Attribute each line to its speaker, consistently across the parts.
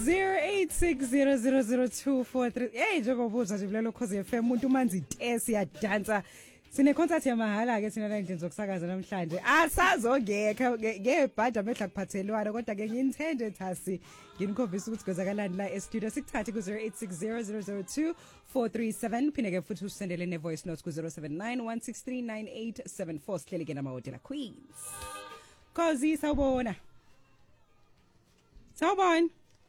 Speaker 1: 0860000243. Hey njengobuza nje kulelo Khosi FM umuntu umanzi tesi yadansa. Sine concert yamahhala ke sina la endlini zokusakaza namhlanje. Asazongekho ngebhadi amehla kuphathelwana kodwa ke ngiyinthende thasi nginikhombisa ukuthi kwezakalani la e-studio sikuthathe ku 0860002437 phinde ke futhi usendele ne voice notes ku 0791639874 sihleli ke namahotela Queens. Khosi sawubona. Sawubona.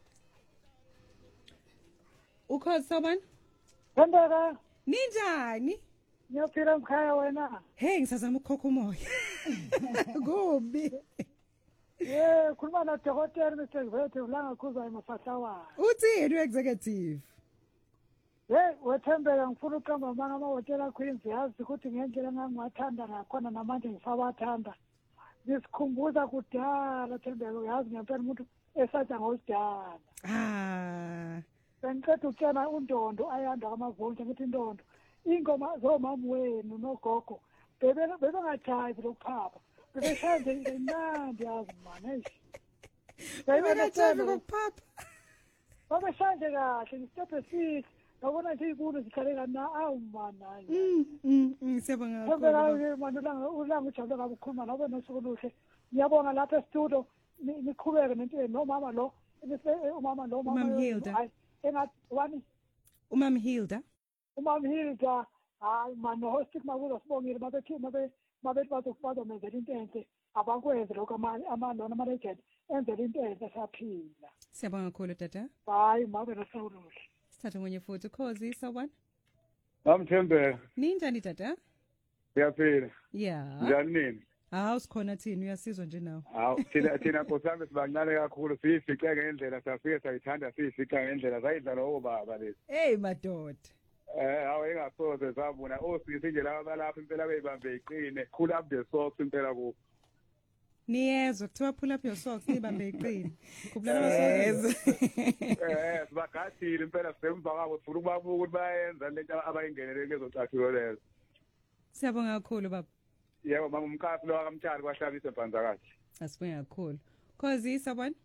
Speaker 1: Ukhosi sawubona?
Speaker 2: Ndaba
Speaker 1: Ninjani?
Speaker 2: ngiyaphila mkhaya wena.
Speaker 1: Hey ngisazama ukukhokha umoya. Kubi.
Speaker 2: Khuluma noDokotela Mr. Vethe ulanga khuza emafahlawana.
Speaker 1: Uthini executive?
Speaker 2: Wethembeka ngifuna uqamba amahotela Queens yazi ukuthi ngendlela engangiwathanda ngakhona namanje ngisawathanda. Ngisikhumbuza kudala Thembeka uyazi ngempela umuntu esathi ngosidala. Bengicela ukutshela uNdondo ayanda kamavonje ngithi Ndondo ingoma zomama wenu nogogo bebengajayivi lokuphapha bebeshanje imnandi yazi manje
Speaker 1: bebengajayivi lokuphapha
Speaker 2: babeshanje kahle ngisitephe sihle ngabona nje ikulu zikhalela na awu mana
Speaker 1: siyabonga
Speaker 2: kakhulu manje ulanga ujabule kabi ukukhuluma nawe nosuku luhle ngiyabonga lapha e-studio niqhubeke nento nomama lo umama lo
Speaker 1: Umama Hilda
Speaker 2: engathi wani
Speaker 1: Umama Hilda
Speaker 2: Umama Hilda hayi manje hostik makulo sibongile babethi bazokufada menzela into enhle abakwenze lokho amalona ama-legend enzela into enhle saphila.
Speaker 1: Siyabonga kakhulu tata.
Speaker 2: Hayi mabe nosawuluhle.
Speaker 1: Sithathe ngonye futhi Khosi sawubona.
Speaker 3: Bamthembeka.
Speaker 1: Ninjani tata?
Speaker 3: Siyaphila.
Speaker 1: Yeah.
Speaker 3: Njani nini?
Speaker 1: Hawu sikhona thini uyasizwa nje nawe.
Speaker 3: Hawu thina Nkosami sibancane kakhulu siyifice ngendlela safike sayithanda siyifica ngendlela sayidlala obaba lezi.
Speaker 1: Hey madoda.
Speaker 3: Hawu engasoze sabona osisi nje laba balapha impela beyibambe iqine pull up the socks impela ku.
Speaker 1: Niyezwa kuthiwa pull up your socks ibambe iqine. Kubulala socks.
Speaker 3: Bagathile impela semva kwabo sifuna ukubabuka ukuthi bayenza lento abayingenele kezocathilo lezo.
Speaker 1: Siyabonga kakhulu baba.
Speaker 3: Yebo mama umkhafi lo akamtshali kwahlabisa ebhanza kahle.
Speaker 1: Asibonga kakhulu. Khosi sabona?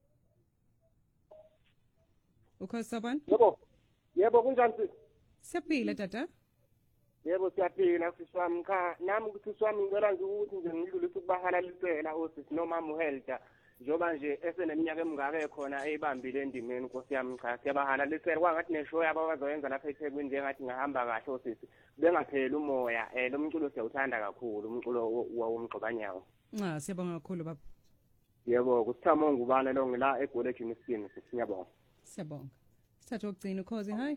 Speaker 1: Ukhosi sabona?
Speaker 4: Yebo kunjani sisi?
Speaker 1: Siyaphila tata.
Speaker 4: Yebo siyaphila sisi wami cha nami ukuthi wami ngicela nje ukuthi nje ngidlulise ukubahalalisela osisi nomama uHelda njoba nje eseneminyaka emingaka ekhona eyibambile endimeni Nkosi yami cha siyabahalalisela kwangathi neshow yabo bazoyenza lapha eThekwini njengathi ngahamba kahle osisi bengapheli umoya lo mculo siyawuthanda kakhulu umculo womgqobanyawo.
Speaker 1: Siyabonga kakhulu baba.
Speaker 4: Yebo kusithamo ngubane lo ngila eGoli Jimisini siyabonga.
Speaker 1: Siyabonga. Sithathe ukugcina ukhozi hayi.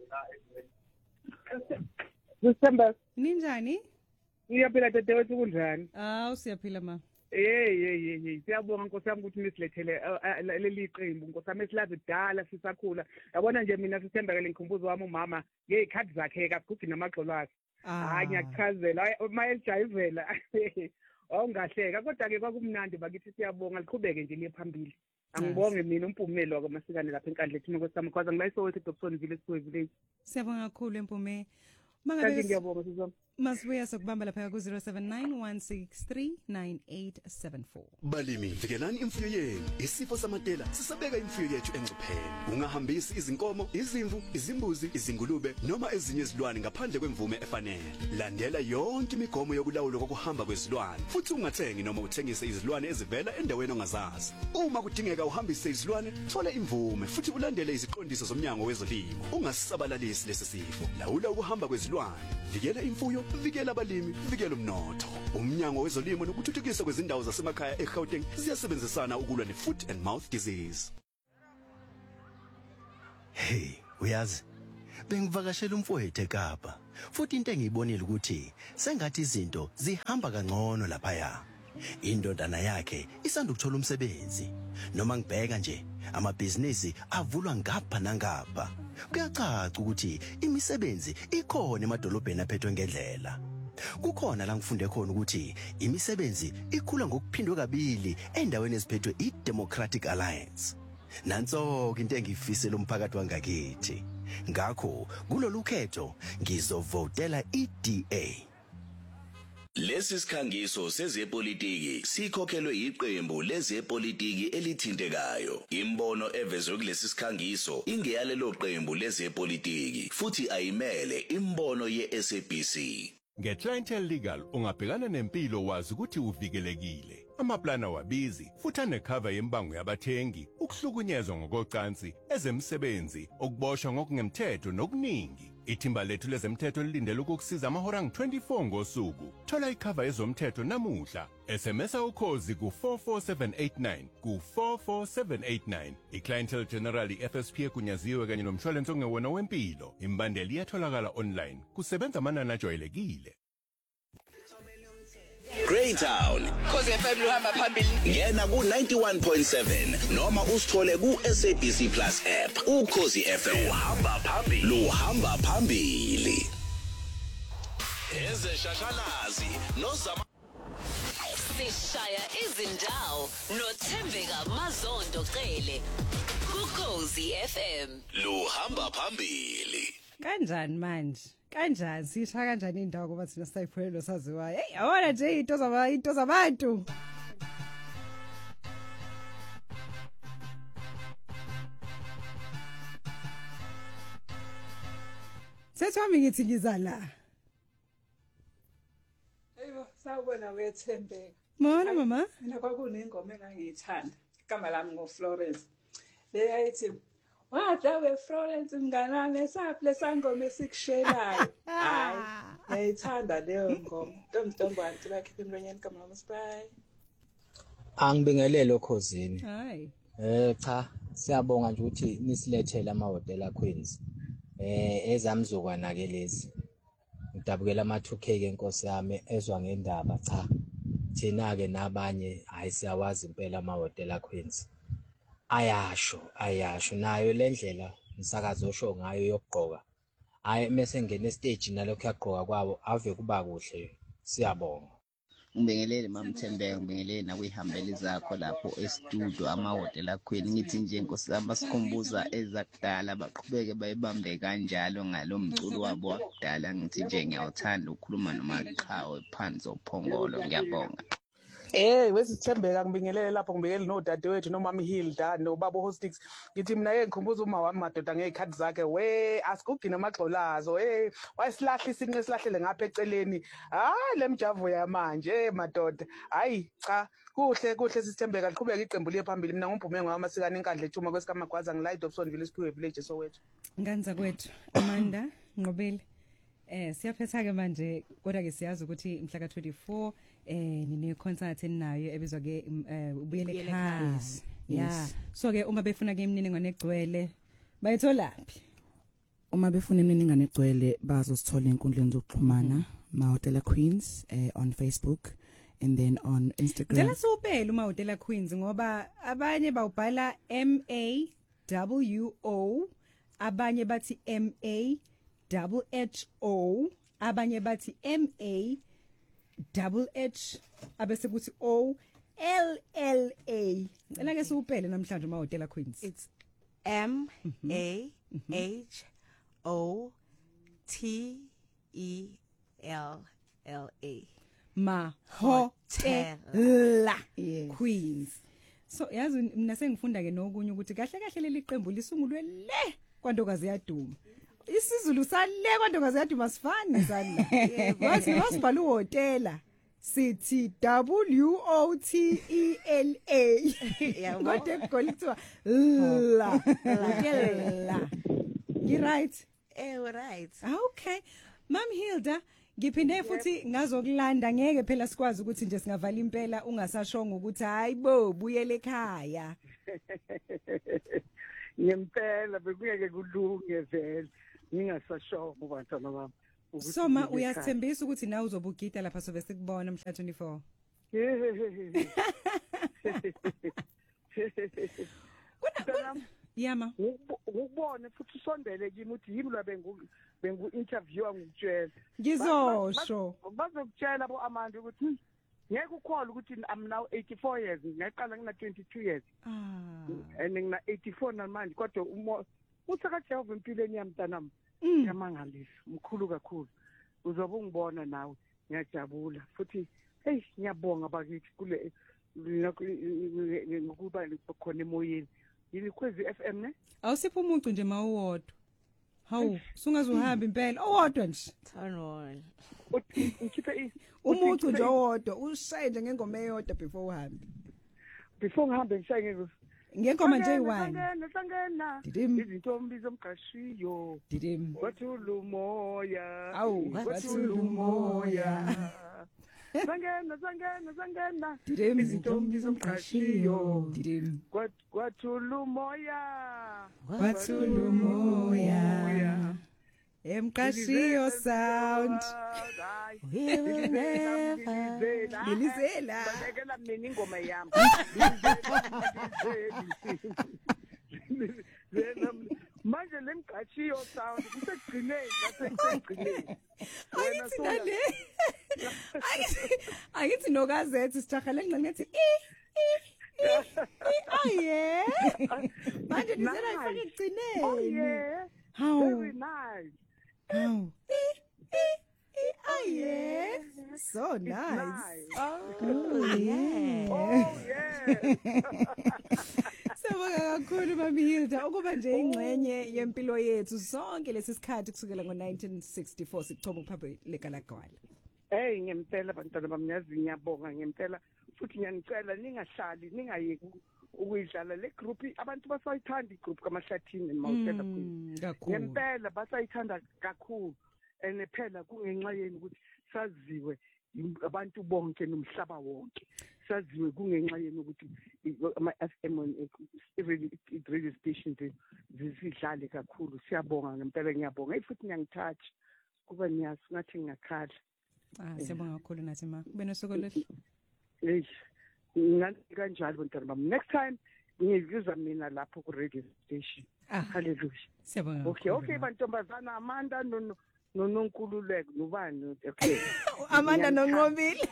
Speaker 2: December
Speaker 1: Ninjani?
Speaker 2: uyaphila tete wethu kunjani?
Speaker 1: Siyaphila ma.
Speaker 2: Siyabonga Nkosi yami ukuthi nisilethele leli qembu Nkosi yami esilazi kudala sisakhula. Yabona nje mina sithembekele ngikhumbuzo wami umama ngezikhathi zakhe kagugi namagxolo akhe. Hayi ngiyakuchazela mayelijayivela awungahleka kodwa ke kwakumnandi bakithi siyabonga liqhubeke nje liye phambili. Angibonge mina umpumelo kwamasikane lapha enkandla ethina Nkosi yami kwaze ngibayisowethe eDobson Village Village.
Speaker 1: Siyabonga kakhulu empume.
Speaker 2: Mangabe ngiyabonga sizami.
Speaker 1: Masibuya sokubamba lapha ku 0791639874.
Speaker 5: Balimi vikelani imfuyo yenu. Isifo samatela sisabeka imfuyo yethu engcupheni. Ungahambisi izinkomo, izimvu, izimbuzi, izingulube noma ezinye izilwane ngaphandle kwemvume efanele. Landela yonke imigomo yokulawulwa kokuhamba kwezilwane. Futhi ungathengi noma uthengise izilwane ezivela endaweni ongazazi. Uma kudingeka uhambise izilwane, thola imvume futhi ulandele iziqondiso zomnyango wezolimo. Ungasabalalisi lesi sifo. Lawula ukuhamba kwezilwane. Vikela imfuyo, vikela abalimi, vikela umnotho. Umnyango wezolimo nokuthuthukiswa kwezindawo zasemakhaya eGauteng ziyasebenzisana ukulwa ne-foot and mouth disease.
Speaker 6: Hey, uyazi bengivakashela umfowethu eKapa futhi into engiyibonile ukuthi sengathi izinto zihamba kangcono lapha. Indodana yakhe isanda ukuthola umsebenzi. Noma ngibheka nje amabhizinisi avulwa ngapha nangapha. Kuyacaca ukuthi imisebenzi ikhona emadolobheni aphethwe ngendlela. Kukhona la ngifunde khona ukuthi imisebenzi ikhula ngokuphindwe kabili endaweni eziphethwe iDemocratic Alliance. Nanso into engifisela umphakathi wangakithi. Ngakho kulolu khetho ngizovotela iDA.
Speaker 7: Lesi sikhangiso sezepolitiki sikhokhelwe iqembu lezepolitiki elithintekayo. Imbono evezwe kulesi sikhangiso ingeyalelo qembu lezepolitiki futhi ayimele imbono yeSABC.
Speaker 8: Nge-Clientele Legal ungabhekana nempilo wazi ukuthi uvikelekile. Amaplana wabizi futhi anecover yembango yabathengi, ukuhlukunyezwa ngokocansi, ezemsebenzi, ukuboshwa ngokungemthetho nokuningi. Ithimba lethu lezemthetho lilindele ukukusiza amahora ngu-24 ngosuku. Thola icover yezomthetho namuhla. SMS ukhozi ku44789 ku44789. iClientele General FSP egunyaziwe kanye nomshwalense ongewona wempilo. Imbandela iyatholakala online. Kusebenza amanani ajwayelekile.
Speaker 7: Greytown Khosi FM luhamba phambili ngena ku 91.7 noma usithole ku SABC Plus app. Ukhosi FM luhamba phambili. Ezeshashalazi nozama
Speaker 9: sishaya izindawo noThembeka Mazondo Cele kuKhosi FM
Speaker 7: luhamba phambili.
Speaker 1: Kanjani manje? Kanjani sisha kanjani indawo ngoba thina sayiphelelo saziwayo. Hey, awona nje into zabantu. Sethwami ngithi ngizala.
Speaker 10: Hayibo, sawubona wethembeka.
Speaker 1: Mona mama.
Speaker 10: Mina kwakunengoma engangiyithanda. Igama lami ngoFlorence. Leyayithi Wadawe Florence mnganami saple sangoma esikushelayo. Hayi, ngiyayithanda leyo ngoma. Ntombantu bakhipha emlonyeni kaMama Spy.
Speaker 11: Angibingelele okhosini.
Speaker 1: Hayi.
Speaker 11: Cha, siyabonga nje ukuthi nisilethele amahotela Queens. Ezamzukwana ke lezi. Ngidabukela ama2K ke Nkosi yami ezwa ngendaba cha. Thina ke nabanye hayi siyawazi impela amahotela Queens. Ayasho nayo lendlela umsakazo osho ngayo yokugqoka. Hayi mase ngene stage nalokho yagqoka kwabo ave kuba kuhle. Siyabonga.
Speaker 12: Ngibingelele mamthembeka ngibingelele nakuyihambela zakho lapho estudio amahotela Queen ngithi nje Nkosi yami sikhumbuza ezakudala baqhubeke bayibambe kanjalo ngalomculo wabo wakudala ngithi nje ngiyawuthanda ukukhuluma nomaqhawe phansi ophongolo ngiyabonga.
Speaker 2: Wesithembeka ngibingelele lapho ngibingelele nodadewethu nomama Hilda nobaba Hostix ngithi mina ngikhumbuza uma wami madoda ngezikhathi zakhe asikugcina amagxolazo wayesilahle isinqe esilahlele ngapha eceleni lemjavo yamanje madoda hayi cha kuhle sisithembeka liqhubeka iqembu liye phambili mina ngumpume ngamasikane inkandla ethuma kwesikaMagwaza ngilight Dobson Village Siphiwe Village Soweto
Speaker 1: nganza kwethu Amanda Nqobile siyaphetha ke manje kodwa ke siyazi ukuthi mhla ka24 nine concert enayo ebizwa ke ubuyele ekhaya yeah so ke uma befuna ke imininingwane egcwele bayitholaphi
Speaker 13: uma befuna imininingwane egcwele bazosithola enkundleni zokuxhumana Mahotela Queens on Facebook and then on Instagram
Speaker 1: Ngicela siupele uMahotela Queens ngoba abanye bawubhala MAWO abanye bathi MAHHO abanye bathi MAHH abese kuthi OLLA ngicela ke siupele namhlanje uMahotela Queens
Speaker 14: it's MAHOTELA
Speaker 1: Mahotela Queens so yazi mina sengifunda ke nokunye ukuthi kahle leli qembu lisungulwe le kwantokazi yaduma isizulu sale kwantokazi yaduma sifani sana wathi wasibhala uhotela sithi WOTELA kodwa ekugolithiwa la you right
Speaker 14: right
Speaker 1: okay Mam Hilda ngiphinde futhi ngazokulanda ngeke phela sikwazi ukuthi nje singavala impela ungasashonga ukuthi hayibo buyele ekhaya
Speaker 2: ngempela bekuyeke kulunge vele ngingasashonga bantwana bami
Speaker 1: Soma uyasithembisa ukuthi nawe uzobugida lapha sobe sikubona mhla 24 Yama
Speaker 2: ukubone futhi usondele kimi uthi yimi la bengu interviewer ngikutshela
Speaker 1: ngizosho
Speaker 2: bazokutshela bo Amanda ukuthi ngeke ukholwe ukuthi I'm now 84 years ngaqala ngina 22 years and ngina 84 namanje kodwa uthi kaJehova empilweni yami mntanami yamangalisa umkhulu kakhulu uzobe ungibona nawe ngiyajabula futhi hey ngiyabonga bakithi kule ngokuba khona emoyeni yini Khosi FM ne
Speaker 1: awusipho umuntu nje mawodwa hawu sungazuhamba impela owodwa nje
Speaker 14: turn on
Speaker 2: ngikhiphe
Speaker 1: umuntu nje owodwa ushaye nje ngengoma eyodwa before uhambe
Speaker 2: ngihambe ngishaye
Speaker 1: ngengoma nje eyi-1
Speaker 2: hlangana izintombi zomqashiyo kwathula umoya
Speaker 1: awu
Speaker 2: kwathula umoya Zangena izintombi zomqashiyo kwathula umoya
Speaker 1: emqashiyo sound
Speaker 14: we will never
Speaker 1: Bilizela
Speaker 2: balekela mina ingoma yami manje lemqashiyo sound kusegcineni nasegcineni
Speaker 1: Angithi nokazethu sijakhale ngincane aye manje nizela ifake egcineni
Speaker 2: oh yeah very nice
Speaker 1: aye so nice
Speaker 14: oh yeah
Speaker 1: Sibonga kakhulu Mami Hilda ukuba nje ingxenye yempilo yethu sonke lesi sikhathi kusukela ngo1964 sikuthoma uPhaphe lekalagwala
Speaker 2: hey ngempela bantwana bamnyazi ngiyabonga ngempela futhi ngiyanicela ningahlali ningayeki ukuyidlala le group abantu basayithanda igroup kaMahlathini mawucela ngempela basayithanda kakhulu and phela kungenxa yeni ukuthi saziwe abantu bonke nomhlaba wonke saziwe kungenxa yeni ukuthi ama-FM radio station zisidlale kakhulu siyabonga ngempela ngiyabonga futhi ngiyangithatha kuba niyazi ngathi ngiyakhala
Speaker 1: siyabonga kakhulu nathi ma kube nosuku oluhle
Speaker 2: ngathi kanjalo bantwana bami next time ngiyizuza mina lapho ku radio station hallelujah
Speaker 1: siyabonga
Speaker 2: okay bantombazana Amanda noNonkululeko nobani okay
Speaker 1: Amanda noNqobile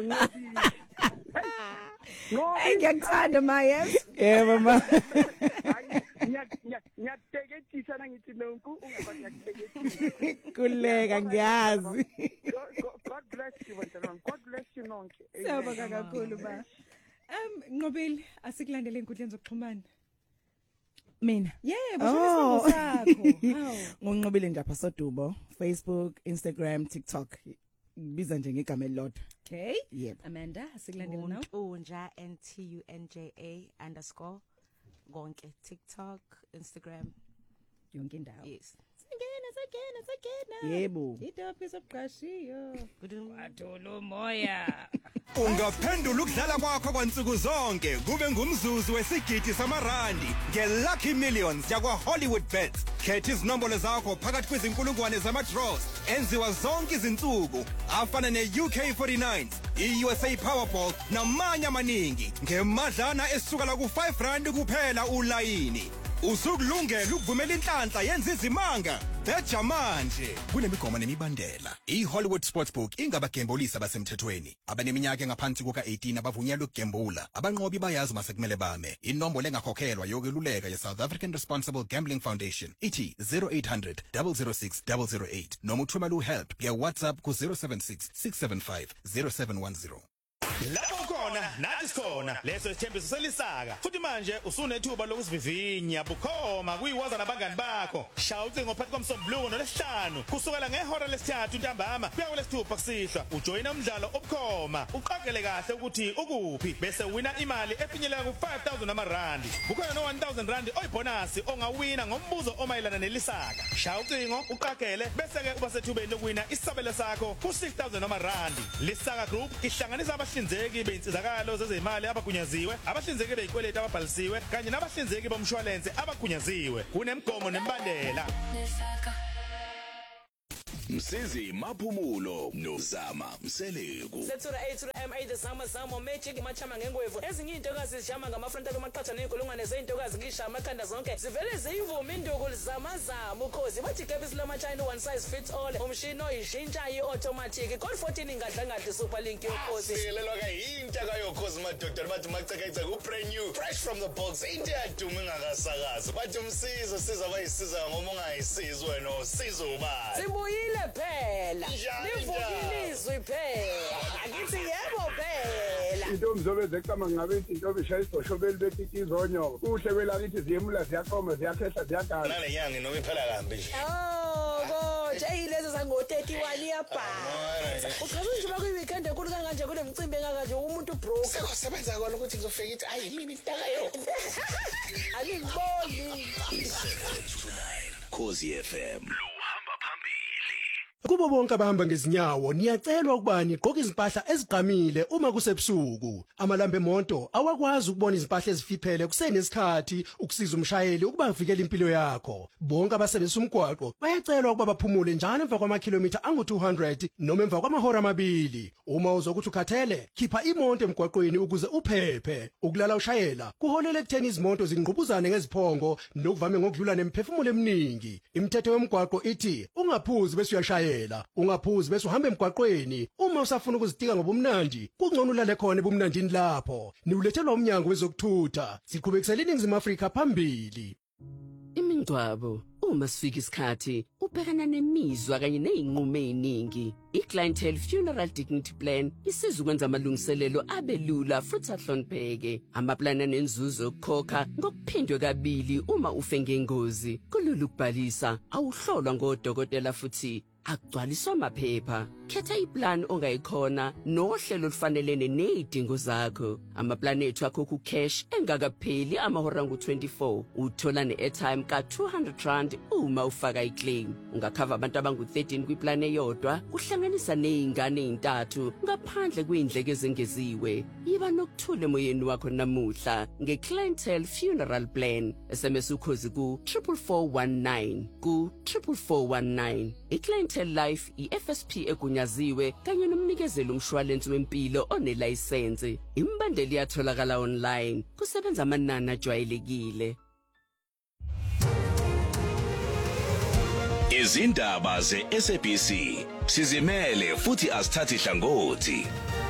Speaker 1: ngiyakuthanda ma yes yebo ma
Speaker 2: ngiyateketisa nangithi nonku ungaba ngiyateketisa
Speaker 1: kuleka ngiyazi
Speaker 2: God bless you bantwana God bless you nonke
Speaker 1: siyabonga kakhulu ba Nqobile asikulandele inkundleni zokuxhumana
Speaker 13: mina
Speaker 1: yebo shobisimo sakho
Speaker 13: ngonqobile njapha Sodubo Facebook Instagram TikTok biza nje ngegama elilodwa
Speaker 1: okay
Speaker 13: yebo
Speaker 1: Amanda asikulandele nawe
Speaker 14: Unja NTUNJA_ konke TikTok Instagram
Speaker 1: yonke indawo
Speaker 14: yes
Speaker 1: sagena
Speaker 13: yebo
Speaker 1: idopi sobuqashiyo kwathula umoya
Speaker 15: Ungaphendula ukudlala kwakho kwansuku zonke kube ngumzuzu wesigidi samarandi ngeLucky Millions yakwa Hollywoodbets. Khetha izinombolo zakho phakathi kwezinkulungwane zama-draws enziwa zonke izinsuku afana ne-UK49, i-USA Powerball namanye amaningi ngemadlana esuka la ku-R5 kuphela ulayini. Usukulungela ukuvumela inhlanhla yenza izimanga beja manje kunemigomo nemibandela. I-Hollywood Sportsbook ingabagembulisi abasemthethweni abaneminyaka engaphansi kuka-18 abavunyelwe ukugembula. Abanqobi bayazi masekumele bame. Inombolo engakhokhelwa yokweluleka ye-South African Responsible Gambling Foundation ithi 0800 006 008 noma uthumela uhelp via WhatsApp ku 076 675 0710.
Speaker 16: Lapho khona nathi sikhona leso isithembiso selisaka futhi manje usunethuba lokusivivinya bukhoma kuyiwaza nabangani bakho shaya ucingo phakathi komsombuluko lesihlanu kusukela ngehora lesithathu ntambama kuya kulesithupha kusihlwa ujoyina umdlalo obukhoma uqaphele kahle ukuthi ukuphi bese wina imali efinyelela ku-5,000 amarandi bukhona no-1,000 randi oyibonasi ongawina ngombuzo omayelana nelisaka shaya ucingo uqaphele bese ke uba sethubeni lokuwina isabelo sakho ku-6,000 amarandi. Lisaka Group ihlanganisa abahlinzeki beinsizakalo zezimali abagunyaziwe, abahlinzeki beyikweleti ababhalisiwe kanye nabahlinzeki bomshwalense abagunyaziwe. Kunemgomo nemibandela.
Speaker 7: Msizi Maphumulo noZama Mseleku.
Speaker 17: Sethura 8 MA the Zama magic machama ngengwevu. Ezinye intokazi zijama ngamafronta kwamaqhatha nezinkulungwane zeintokazi ngisha amakhanda zonke. Zivele ziyivuma induku lizama ukhozi bathi kebisi lamachina one size fits all. Umshini oyishintsha i-automatic. Code 14 ingadlangadla super link yokhozi.
Speaker 16: Silelwa ke intaka yokhozi madoda bathi macekayitsa ku brand new fresh from the box into yaduma ingakasakazi. Bathi umsizo siza bayisiza ngoma ungayisizi wena usizo ubani.
Speaker 17: Sibuyile phela livukilizwe phela ngithi yebo phela
Speaker 3: intombi zobenze ekuqama ngabe intombi ishaya isoshobeli betitizo onyoka kuhle kwelakithi ziyemula ziyaqoma ziyakhehla ziyagala
Speaker 16: nale nyanga inobe iphela kambi nje
Speaker 17: kodwa yilezo zango-31 iyabhala uqhabe nje bakuyi-weekend enkulu kanganje kunemicimbi engakanje umuntu broke
Speaker 16: sekusebenza kona ukuthi ngizofika ithi ayi mina intakayo
Speaker 17: angiboni
Speaker 7: Khosi FM.
Speaker 18: Kubo bonke abahamba ngezinyawo niyacelwa ukuba niqoke izimpahla ezigqamile uma kusebusuku. Amalambe emonto awakwazi ukubona izimpahla ezifiphele kusenesikhathi ukusiza umshayeli ukuba avikele impilo yakho. Bonke abasebenzisa umgwaqo bayacelwa ukuba baphumule njalo emva kwamakhilomitha angu200 noma emva kwamahora amabili. Uma uzokuthi ukhathele, khipha imonto emgwaqweni ukuze uphephe. Ukulala ushayela kuholela ekutheni izimoto zingqubuzane ngeziphongo nokuvame ngokudlula nemphefumulo eminingi. Imithetho yomgwaqo ithi ungaphuzi bese uyashayela. Ungaphuzi bese uhamba emgwaqweni. Uma usafuna ukuzitika ngobumnandi, kungcono ulale khona ebumnandini lapho. Niulethelwa umnyango wezokuthutha. Siqhubekisela iNingizimu Afrika phambili.
Speaker 19: Imingcwabo uma sifika isikhathi ubhekana nemizwa kanye nezinqumo eziningi. iClientele Funeral Dignity Plan isiza ukwenza amalungiselelo abelula futhi ahlonipheke. Amaplani anenzuzo yokukhokha ngokuphindwe kabili uma ufe ngengozi. Kulula ukubhalisa, awuhlolwa ngodokotela futhi akugcwaliswa amaphepha. Khetha iplan ongayikhona nohlelo olufanelene nezidingo zakho. Amaplani ethu akho ku cash engakapheli amahora ngu24. Uthola neairtime ka200 uma ufaka iclaim. Ungakhava abantu abangu13 kwiplan eyodwa, kuhlanganisa nezingane ezintathu ngaphandle kwindleko ezengeziwe. Yiba nokuthula emoyeni wakho namuhla ngeClientele Funeral Plan. SMS ukhozi ku 44419 ku 44419. iClientele Life iFSP egunyaziwe kanye nomnikezelo umshwalensi wempilo onelicense. Imbandeli yatholakala online. Kusebenza amanani ajwayelekile.
Speaker 7: Izindaba zeSABC sizimele futhi asithathi hlangothi.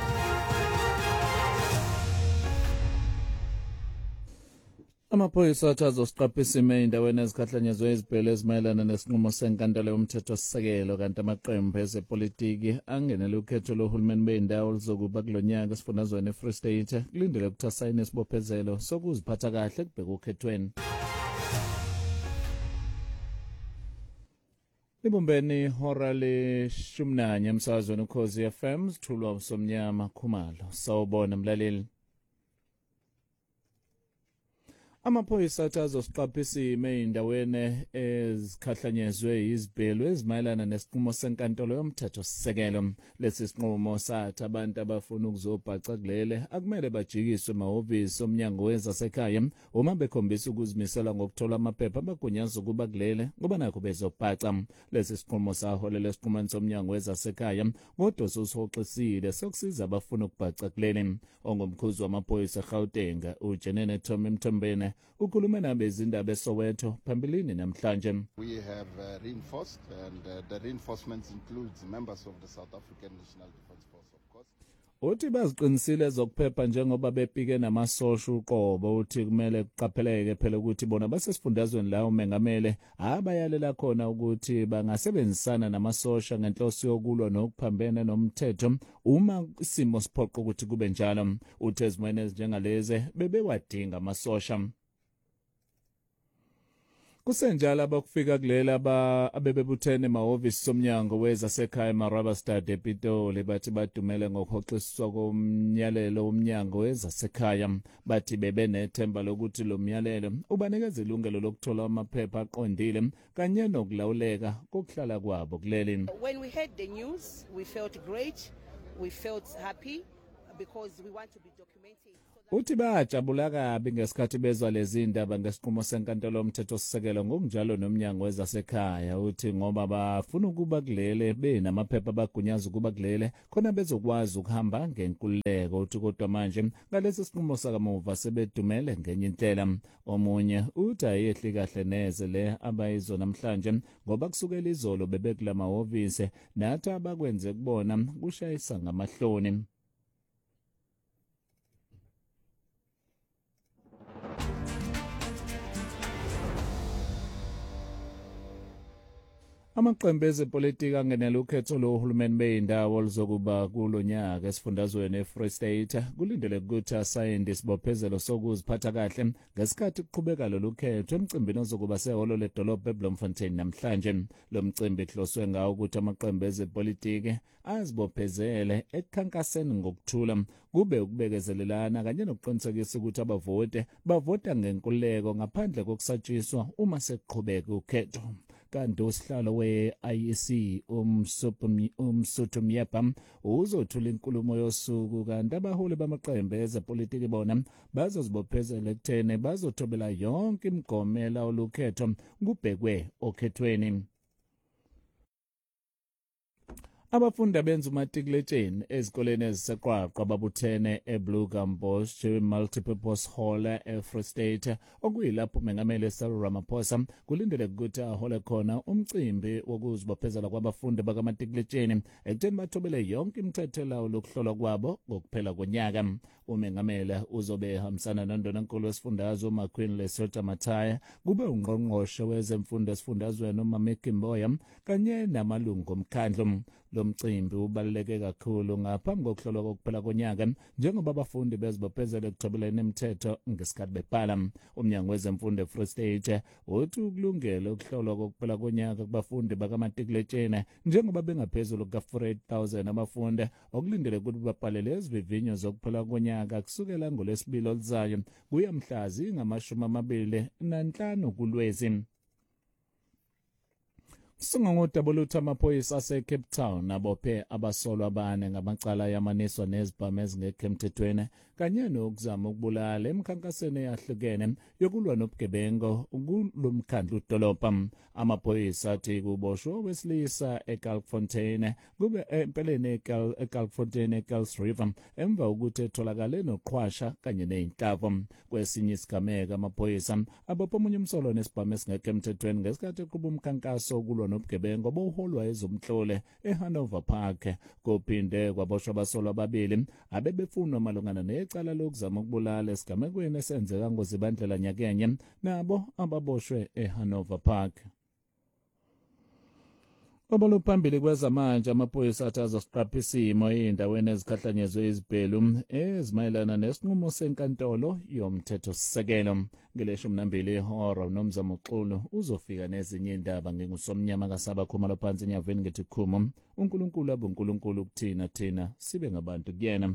Speaker 20: Amaphoyisa azosiqaphisa endaweni ezikhahlanyezwe izibhele ezimayelana nesinqumo senkantolo yomthethosisekelo kanti amaqembu ezepolitiki angenele ukhetho lohulumeni bendawo oluzokuba kulonyaka esifundazweni eFree State kulindele ukuthi asayine isibophezelo sokuziphatha kahle kubheka ukhethweni. Libumbeni hora le-11 emsakazweni Ukhozi FM sithulwa usomnyama Khumalo. Sawubona mlaleli. Amaphoyisa azosiqaphisa endaweni ezikhahlanyezwe izibhelu ezimayelana nesinqumo senkantolo yomthethosisekelo. Lesi sinqumo sathi abantu abafuna ukuzobhaca kulele akumele bajikiswe emahhovisi omnyango wezasekhaya uma bekhombisa ukuzimisela ngokuthola amaphepha abagunyaza ukuba kulele ngoba nakho bezobhaca. Lesi sinqumo saholela esinqumweni somnyango wezasekhaya kodwa sokuhoxisile sokusiza abafuna ukubhaca kulele. Ongomkhuzi wamaphoyisa eGauteng uJenene Tom Mthombeni ukhulume nabezindaba eSoweto phambilini namhlanje.
Speaker 21: We have reinforced and the reinforcements includes members of the South African National Defence Force of course.
Speaker 20: Uthi baziqinisile zokuphepha njengoba bepike namasosha uqobo uthi kumele kuqapheleke phela ukuthi bona basesifundazweni la umengamele abayalela khona ukuthi bangasebenzisana namasosha ngenhloso yokulwa nokuphambene nomthetho uma isimo siphoqa ukuthi kube njalo. Uthe ezimene njengaleze bebewadinga amasosha. Kusenjalo abakufika kulela abebebuthene emahhovisi somnyango wezasekhaya eMarabastad ePitoli bathi badumele ngokuhoxiswa komyalelo womnyango wezasekhaya. Bathi bebenethemba lokuthi lo myalelo ubanikeza ilungelo lokuthola amaphepha aqondile kanye nokulawuleka kokuhlala kwabo kuleli.
Speaker 22: When we heard the news, we felt great, we felt happy because we want to be documenting.
Speaker 20: Uthi bajabula kabi ngesikhathi bezwa lezi indaba ngesiqumo senkantolo yomthethosisekelo ngokunjalo nomnyango wezasekhaya. Uthi ngoba bafuna ukuba kulele benamaphepha abagunyaza ukuba kulele khona bezokwazi ukuhamba ngenkululeko. Uthi kodwa manje ngalesi sinqumo sakamuva sebedumele ngenye indlela. Omunye uthi ayehli kahle neze le abayizo namhlanje ngoba kusukela izolo bebekula mahhovisi nathi abakwenze kubona kushayisa ngamahloni. Amaqembu ezepolitiki angenela ukhetho lohulumeni beyindawo oluzokuba kulonyaka esifundazweni eFree State kulindele ukuthi asayinde isibophezelo sokuziphatha kahle ngesikhathi kuqhubeka lolu khetho emcimbini ozokuba sehholo ledolobha eBloemfontein namhlanje. Lo mcimbi kuhloswe ngawo ukuthi amaqembu ezepolitiki azibophezele ekukhankaseni ngokuthula kube ukubekezelelana kanye nokuqinisekisa ukuthi abavoti bavota ngenkululeko ngaphandle kokusatshiswa uma sekuqhubeka ukhetho. Kanti usihlalo we-IEC umsuthu Myepa uzothula inkulumo yosuku kanti abaholi bamaqembu ezepolitiki bona bazozibophezela ekutheni bazothobela yonke imigomela olukhetho kubhekwe okhethweni. Abafundi abenza umatikuletsheni ezikoleni eziseqwaqwa babuthene eBlue Gumbosh Multipurpose Hall eFree State okuyilapho umengameli Cyril Ramaphosa kulindele ukuthi ahole khona umcimbi wokuzibophezela kwabafundi bakamatikuletsheni ekutheni bathobele yonke imithetho lokuhlolwa kwabo ngokuphela konyaka. Umengameli uzobe ehambisana noNdunankulu wesifundazwe uMaqueen Lesotho Mathaya kube ungqongqoshe wezemfundo esifundazweni uMameki Mboya kanye namalungu omkhandlu. Lo mcimbi ubaluleke kakhulu ngaphambi kokuhlolwa kokuphela konyaka njengoba abafundi bezibophezela ekuthobeleni imithetho ngesikhathi bebhala. Umnyango wezemfundo eFree State uthi ukulungela ukuhlolwa kokuphela konyaka kubafundi bakamatikuletsheni njengoba bengaphezulu kuka-48,000 abafundi okulindele ukuthi babhalele izivivinyo zokuphela konyaka kusukela ngoLwesibili oluzayo kuya mhla zingama-25 kuLwezi. Singongodaba lutho amaphoyisa ase-Cape Town abophe abasolwa abane ngamacala yamaniswa nezibhamu ezingekho emthethweni kanye nokuzama ukubulala emkhankasweni eyahlukene yokulwa nobugebengu kulomkhandlu udolobha. Amaphoyisa athi kuboshwe owesilisa eGalfontein kube empeleni eGalfontein eGulls River emva ukuthi etholakale noqhwasha kanye neyinhlavo. Kwesinye isigameko amaphoyisa abophe omunye umsolo nesibhamu esingekho emthethweni ngesikhathi kuba umkhankaso wokulwa nobugebengu obuholwa ezomhlole eHanover Park. Kuphinde kwaboshwa abasolwa ababili abebefunwa malungana necala lokuzama ukubulala esigamekweni esenzeka ngoZibandlela nyakenye nabo ababoshwe eHanover Park. Oboluphambili kwezamanje amaphoyisa athi azosiqapha isimo endaweni ezikhahlanyezwe izibhelu ezimayelana nesinqumo senkantolo yomthethosisekelo. Ngeleshumi nambili ihora uNomzamo Xulu uzofika nezinye indaba ngingusomnyama kasaba khumalo phansi enyaveni ngethi khumo uNkulunkulu abuNkulunkulu kuthina thina sibe ngabantu kuyena.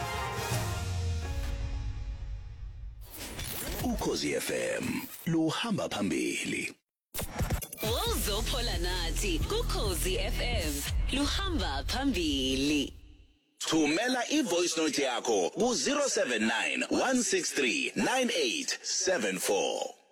Speaker 7: Ukhozi FM luhamba phambili.
Speaker 9: Uzophola nathi kuKhozi FM luhamba phambili.
Speaker 7: Thumela ivoice note yakho ku 079 163 9874.